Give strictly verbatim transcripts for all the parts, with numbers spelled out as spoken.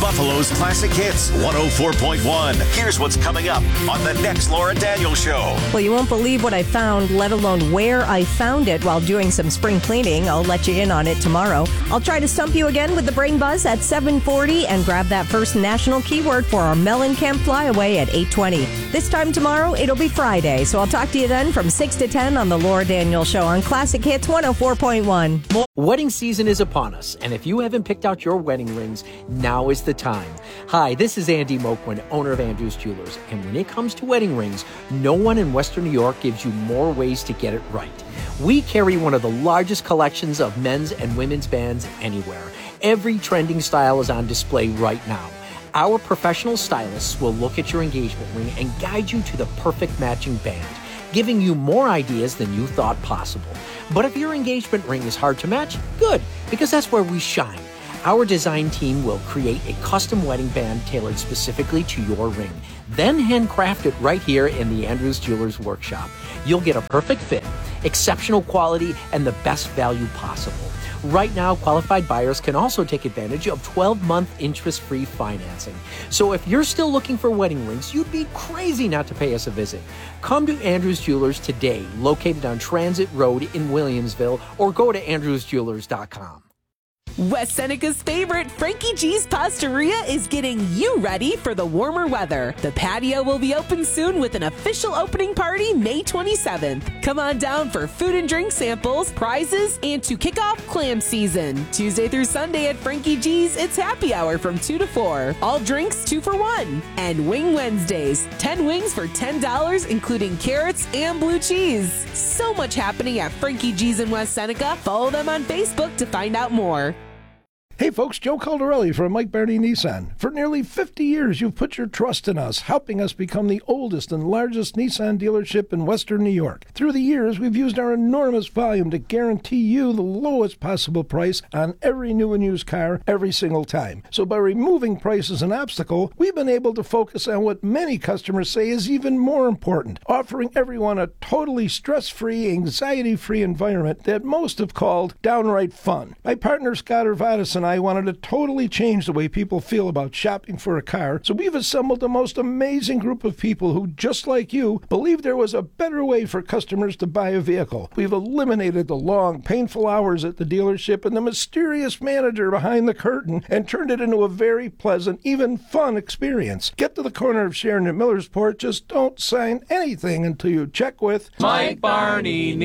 Buffalo's classic hits, one oh four point one. Here's what's coming up on the next Laura Daniels Show. Well, you won't believe what I found, let alone where I found it while doing some spring cleaning. I'll let you in on it tomorrow. I'll try to stump you again with the Brain Buzz at seven forty and grab that first national keyword for our Mellencamp Flyaway at eight twenty. This time tomorrow, it'll be Friday, so I'll talk to you then from six to ten on the Laura Daniels Show on Classic Hits one oh four point one. Wedding season is upon us, and if you haven't picked out your wedding rings, now is the time. Hi, this is Andy Moquin, owner of Andrews Jewelers, and when it comes to wedding rings, no one in Western New York gives you more ways to get it right. We carry one of the largest collections of men's and women's bands anywhere. Every trending style is on display right now. Our professional stylists will look at your engagement ring and guide you to the perfect matching band, giving you more ideas than you thought possible. But if your engagement ring is hard to match, good, because that's where we shine. Our design team will create a custom wedding band tailored specifically to your ring, then handcraft it right here in the Andrews Jewelers workshop. You'll get a perfect fit, exceptional quality, and the best value possible. Right now, qualified buyers can also take advantage of twelve-month interest-free financing. So if you're still looking for wedding rings, you'd be crazy not to pay us a visit. Come to Andrews Jewelers today, located on Transit Road in Williamsville, or go to andrews jewelers dot com. West Seneca's favorite, Frankie G's Pastaria, is getting you ready for the warmer weather. The patio will be open soon with an official opening party May twenty-seventh. Come on down for food and drink samples, prizes, and to kick off clam season. Tuesday through Sunday at Frankie G's, it's happy hour from two to four. All drinks two for one. And Wing Wednesdays, ten wings for ten dollars, including carrots and blue cheese. So much happening at Frankie G's in West Seneca. Follow them on Facebook to find out more. Hey folks, Joe Caldarelli from Mike Barney Nissan. For nearly fifty years, you've put your trust in us, helping us become the oldest and largest Nissan dealership in Western New York. Through the years, we've used our enormous volume to guarantee you the lowest possible price on every new and used car every single time. So by removing price as an obstacle, we've been able to focus on what many customers say is even more important, offering everyone a totally stress-free, anxiety-free environment that most have called downright fun. My partner Scott Urvatis and I wanted to totally change the way people feel about shopping for a car, so we've assembled the most amazing group of people who, just like you, believe there was a better way for customers to buy a vehicle. We've eliminated the long, painful hours at the dealership and the mysterious manager behind the curtain and turned it into a very pleasant, even fun experience. Get to the corner of Sharon and Millersport, just don't sign anything until you check with Mike Barney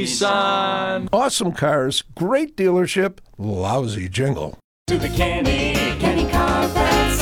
Nissan. Awesome cars, great dealership, lousy jingle. To the Kenny, Kenny Carpets.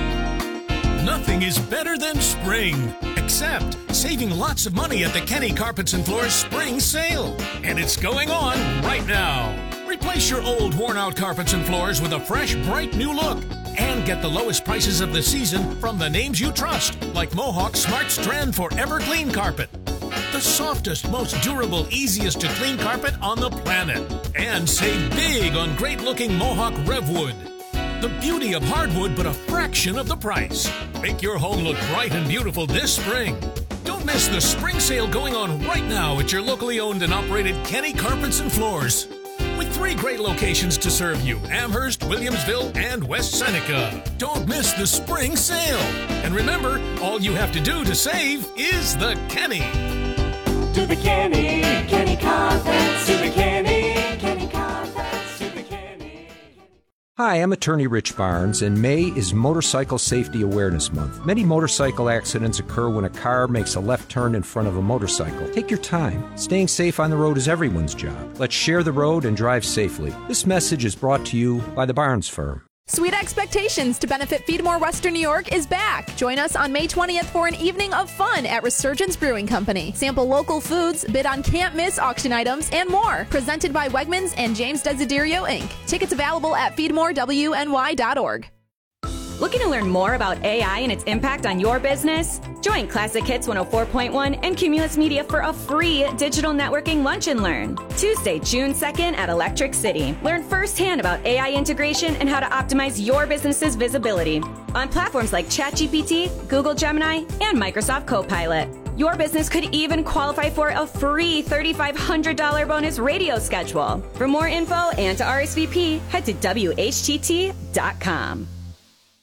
Nothing is better than spring, except saving lots of money at the Kenny Carpets and Floors Spring Sale. And it's going on right now. Replace your old worn-out carpets and floors with a fresh, bright new look. And get the lowest prices of the season from the names you trust, like Mohawk Smart Strand Forever Clean Carpet. The softest, most durable, easiest to clean carpet on the planet. And save big on great-looking Mohawk Revwood. The beauty of hardwood, but a fraction of the price. Make your home look bright and beautiful this spring. Don't miss the spring sale going on right now at your locally owned and operated Kenny Carpets and Floors. With three great locations to serve you, Amherst, Williamsville, and West Seneca. Don't miss the spring sale. And remember, all you have to do to save is the Kenny. To the Kenny, Kenny Carpets. To the Kenny, Kenny Carpets. To the Kenny. Hi, I'm attorney Rich Barnes, and May is Motorcycle Safety Awareness Month. Many motorcycle accidents occur when a car makes a left turn in front of a motorcycle. Take your time. Staying safe on the road is everyone's job. Let's share the road and drive safely. This message is brought to you by the Barnes Firm. Sweet Expectations to benefit Feed More Western New York is back. Join us on May twentieth for an evening of fun at Resurgence Brewing Company. Sample local foods, bid on can't-miss auction items, and more. Presented by Wegmans and James Desiderio, Incorporated. Tickets available at feed more w n y dot org. Looking to learn more about A I and its impact on your business? Join Classic Hits one oh four point one and Cumulus Media for a free digital networking lunch and learn. Tuesday, June second at Electric City. Learn firsthand about A I integration and how to optimize your business's visibility on platforms like ChatGPT, Google Gemini, and Microsoft Copilot. Your business could even qualify for a free three thousand five hundred dollars bonus radio schedule. For more info and to R S V P, head to W H T T dot com.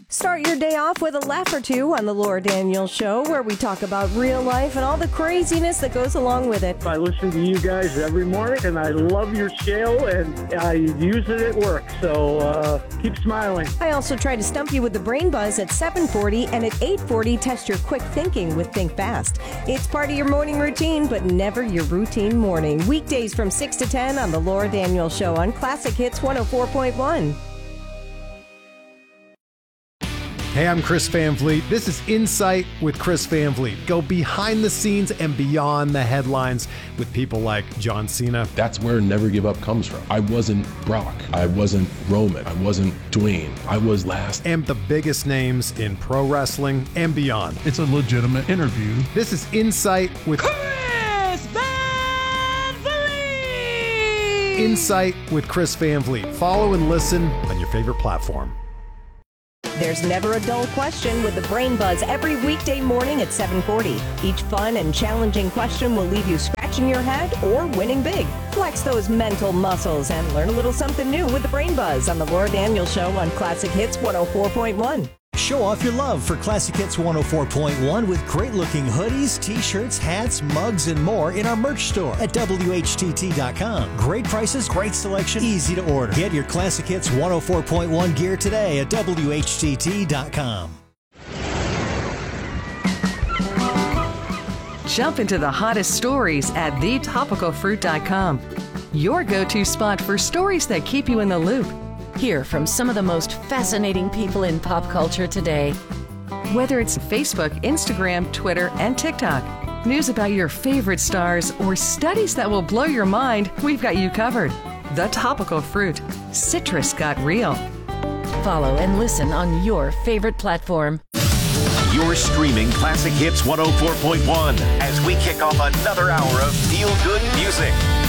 Start your day off with a laugh or two on the Laura Daniels Show, where we talk about real life and all the craziness that goes along with it. I listen to you guys every morning, and I love your show, and I use it at work, so uh, keep smiling. I also try to stump you with the Brain Buzz at seven forty, and at eight forty, test your quick thinking with Think Fast. It's part of your morning routine, but never your routine morning. Weekdays from six to ten on the Laura Daniels Show on Classic Hits one oh four point one. Hey, I'm Chris Van Vliet. This is Insight with Chris Van Vliet. Go behind the scenes and beyond the headlines with people like John Cena. That's where Never Give Up comes from. I wasn't Brock. I wasn't Roman. I wasn't Dwayne. I was last. And the biggest names in pro wrestling and beyond. It's a legitimate interview. This is Insight with Chris Van Vliet. Insight with Chris Van Vliet. Follow and listen on your favorite platform. There's never a dull question with the Brain Buzz every weekday morning at seven forty. Each fun and challenging question will leave you scratching your head or winning big. Flex those mental muscles and learn a little something new with the Brain Buzz on the Laura Daniels Show on Classic Hits one oh four point one. Show off your love for Classic Hits one oh four point one with great-looking hoodies, T-shirts, hats, mugs, and more in our merch store at W H T T dot com. Great prices, great selection, easy to order. Get your Classic Hits one oh four point one gear today at W H T T dot com. Jump into the hottest stories at the topical fruit dot com. Your go-to spot for stories that keep you in the loop. Hear from some of the most fascinating people in pop culture today. Whether it's Facebook, Instagram, Twitter, and TikTok, news about your favorite stars, or studies that will blow your mind, we've got you covered. The Topical Fruit. Citrus got real. Follow and listen on your favorite platform. You're streaming Classic Hits one oh four point one as we kick off another hour of feel-good music.